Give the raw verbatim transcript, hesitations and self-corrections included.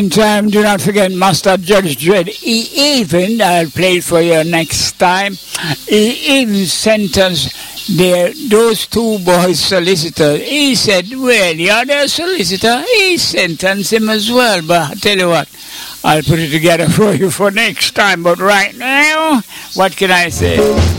Time, do not forget Master Judge Dredd. He even, I'll play it for you next time, he even sent us their, those two boys solicitors. He said, well, you're their solicitor. He sentenced him as well. But I tell you what, I'll put it together for you for next time. But right now, what can I say?